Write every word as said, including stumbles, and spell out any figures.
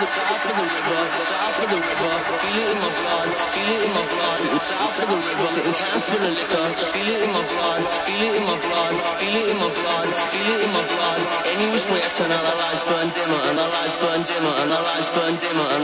the south of the river, south of the river. Feel it in my blood, feel it in my blood. Sitting south of the river, sitting cans full of liquor. Feel it in my blood, feel it in my blood, feel it in my blood, feel it in my blood. Any which way I turn out, the lights burn dimmer, and the lights burn dimmer, and the lights burn dimmer. And